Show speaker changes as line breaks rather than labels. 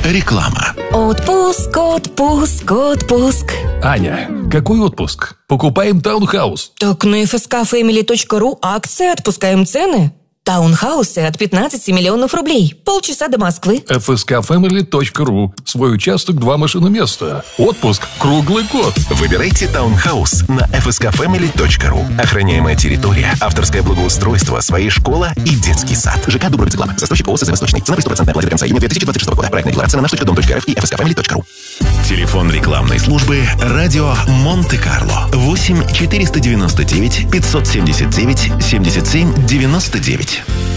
Реклама.
Отпуск.
Аня, какой отпуск? Покупаем таунхаус.
Так на fskfamily.ru акция «Отпускаем цены». Таунхаусы от 15 миллионов рублей. Полчаса до Москвы.
fskfamily.ru. Свой участок, 2 машиноместа. Отпуск круглый год.
Выбирайте таунхаус на fskfamily.ru. Охраняемая территория, авторское благоустройство, своя школа и детский сад. ЖК Дубровец Глава. Застройщик ООО «СЗ Восточный». Цена плюс 100% оплаты до конца июня 2026 года. Проектная декларация на nаш.дом.рф и fskfamily.ru. Телефон рекламной службы «Радио Монте-Карло». 8 499 579 77 99.